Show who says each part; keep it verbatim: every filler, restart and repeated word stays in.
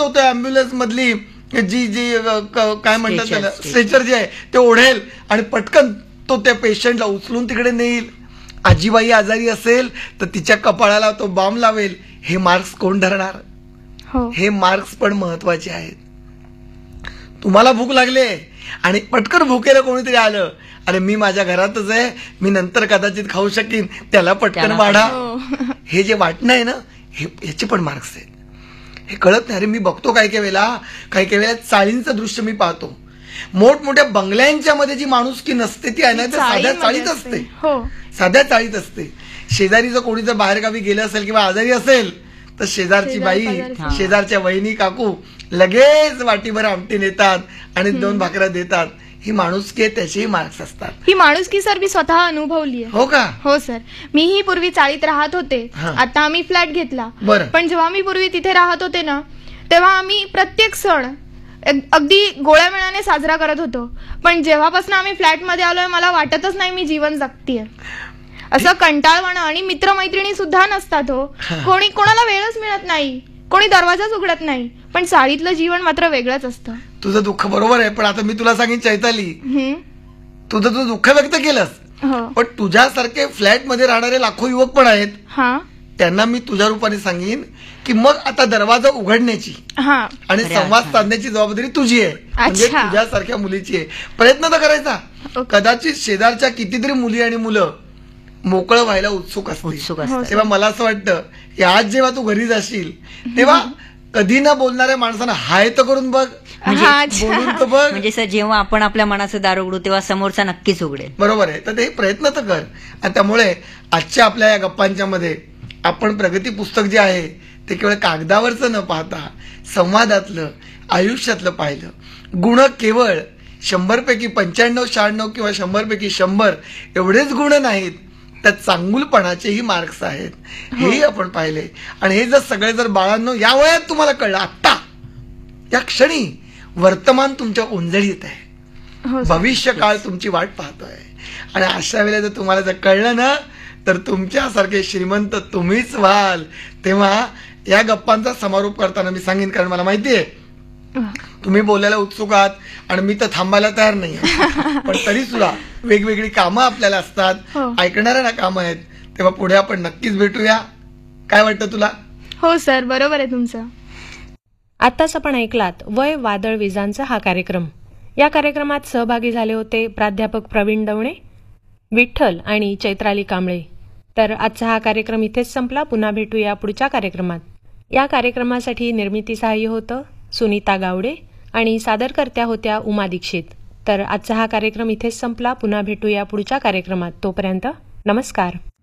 Speaker 1: तो त्या अँब्युलन्स मधली जी जी काय म्हणतात त्याला स्ट्रेचर जे आहे ते ओढेल आणि पटकन तो त्या पेशंटला उचलून तिकडे नेईल. आजीबाई आजारी असेल तर तिच्या कपाळाला तो बाम लावेल. हे मार्क्स कोण धरणार? हे मार्क्स पण महत्वाचे आहेत. तुम्हाला भूक लागले आणि पटकन भुकेला कोणीतरी आलं, अरे मी माझ्या घरातच आहे, मी नंतर कदाचित खाऊ शकीन, त्याला पटकन वाढा. हे जे वाटणं आहे ना, हे ह्याचे पण मार्क्स आहेत. हे कळत नाही. अरे मी बघतो काही काही वेळेला काही काही वेळेला चाळींचं दृश्य मी पाहतो. मोठमोठ्या बंगल्यांच्या मध्ये जी माणुसकी नसते ती आहे ना, तर साध्या चाळीत असते. साध्या चाळीत असते. शेजारी जर कोणी जर बाहेरगावी गेलं असेल किंवा आजारी असेल तर शेजारची बाई, शेजारच्या वहिनी काकू लगेच वाटीभर आमटी नेतात आणि दोन भाकऱ्या देतात. ही माणुसकी, त्याचेही मार्क्स असतात.
Speaker 2: ही माणुसकी सर मी स्वतः अनुभवली आहे.
Speaker 1: हो का?
Speaker 2: हो सर. मीही पूर्वी चाळीत राहत होते. आता आम्ही फ्लॅट घेतला. पण जेव्हा मी पूर्वी तिथे राहत होते ना, तेव्हा आम्ही प्रत्येक सण अगदी गोळ्या मेळाने साजरा करत होतो. पण जेव्हापासून आम्ही फ्लॅटमध्ये आलोय मला वाटतच नाही मी जीवन जगतीये. असं कंटाळवाणं. आणि मित्रमैत्रिणी सुद्धा नसतात हो. कोणी कोणाला वेळच मिळत नाही, कोणी दरवाजाच उघडत नाही. पण चाळीतलं जीवन मात्र वेगळंच असतं.
Speaker 1: तुझं दुःख बरोबर आहे, पण आता मी तुला सांगेन चैताली, तुझं तुझं दुःख व्यक्त केलंस, पण तुझ्यासारखे फ्लॅट मध्ये राहणारे लाखो युवक पण आहेत. त्यांना मी तुझ्या रूपाने सांगेन की मग आता दरवाजा उघडण्याची आणि संवाद साधण्याची जबाबदारी तुझी आहे, म्हणजे तुझ्यासारख्या मुलीची आहे. प्रयत्न तर करायचा. कदाचित शेजारच्या कितीतरी मुली आणि मुलं मोकळं व्हायला उत्सुक असतील. तेव्हा मला असं वाटतं की आज जेव्हा तू घरी जाशील तेव्हा कधी ना बोलणाऱ्या माणसांना हाय तर करून बघ, बोलून तर बघ.
Speaker 3: म्हणजे सर जेव्हा आपण आपल्या मनाचं दार उघडू तेव्हा समोरचा नक्कीच उघडेल.
Speaker 1: बरोबर आहे. तर ते प्रयत्न तर कर. आणि त्यामुळे आजच्या आपल्या या गप्पांच्या मध्ये आपण प्रगती पुस्तक जे आहे ते केवळ कागदावरचं न पाहता संवादातलं, आयुष्यातलं पाहिलं. गुण केवळ शंभर पैकी पंच्याण्णव शहाण्णव किंवा शंभर पैकी शंभर एवढेच गुण नाहीत, त्यात चांगुलपणाचेही मार्क्स आहेत, हेही आपण पाहिले. आणि हे जर सगळे जर बाळांनो या वयात तुम्हाला कळलं, आत्ता या क्षणी वर्तमान तुमच्या ओंजळीत आहे, भविष्य काळ तुमची वाट पाहतोय. आणि अशा वेळेला जर तुम्हाला जर कळलं ना, तर तुमच्यासारखे श्रीमंत तुम्हीच व्हाल. तेव्हा या गप्पांचा समारोप करताना मी सांगेन, कारण मला माहितीये तुम्ही बोलायला उत्सुक आहात आणि मी तर थांबायला तयार नाही, पण तरी सुद्धा वेगवेगळी कामं आपल्याला असतात, ऐकणाऱ्या ना कामं आहेत. तेव्हा पुढे आपण नक्कीच भेटूया. काय वाटतं तुला?
Speaker 2: हो सर, बरोबर आहे तुमचं.
Speaker 4: आताच आपण ऐकलात वय वादळ विजांचा हा कार्यक्रम. या कार्यक्रमात सहभागी झाले होते प्राध्यापक प्रवीण दवणे, विठ्ठल आणि चैत्राली कांबळे. तर आजचा हा कार्यक्रम इथेच संपला. पुन्हा भेटूया पुढच्या कार्यक्रमात. या कार्यक्रमासाठी निर्मिती सहाय्य होतं सुनीता गावडे आणि सादरकर्त्या होत्या उमा दीक्षित. तर आजचा हा कार्यक्रम इथेच संपला. पुन्हा भेटूया पुढच्या कार्यक्रमात. तोपर्यंत नमस्कार.